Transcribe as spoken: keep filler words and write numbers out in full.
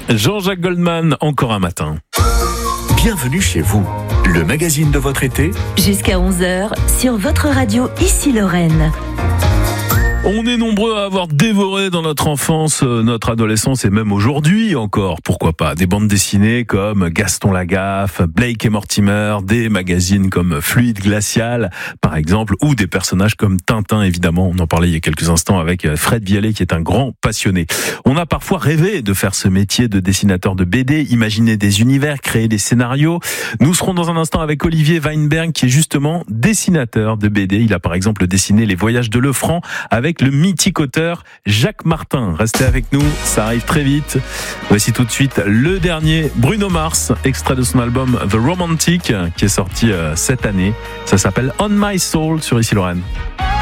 Jean-Jacques Goldman, encore un matin. Bienvenue chez vous, le magazine de votre été. Jusqu'à onze heures, sur votre radio Ici Lorraine. On est nombreux à avoir dévoré dans notre enfance, notre adolescence et même aujourd'hui encore, pourquoi pas, des bandes dessinées comme Gaston Lagaffe, Blake et Mortimer, des magazines comme Fluide Glacial par exemple, ou des personnages comme Tintin évidemment, on en parlait il y a quelques instants avec Fred Vialet qui est un grand passionné. On a parfois rêvé de faire ce métier de dessinateur de B D, imaginer des univers, créer des scénarios. Nous serons dans un instant avec Olivier Weinberg qui est justement dessinateur de B D. Il a par exemple dessiné Les Voyages de Lefranc avec le mythique auteur Jacques Martin. Restez avec nous, ça arrive très vite. Voici tout de suite le dernier Bruno Mars, extrait de son album The Romantic qui est sorti cette année. Ça s'appelle On My Soul sur Ici Lorraine.